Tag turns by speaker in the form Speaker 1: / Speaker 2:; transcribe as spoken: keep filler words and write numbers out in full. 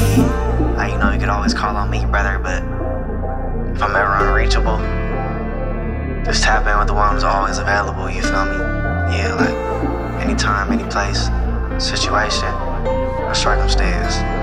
Speaker 1: me. Like, you know, you could always call on me, brother, but if I'm ever unreachable, just tap in with the one who's always available, you feel me? Yeah, like, anytime, any place, situation, or circumstance.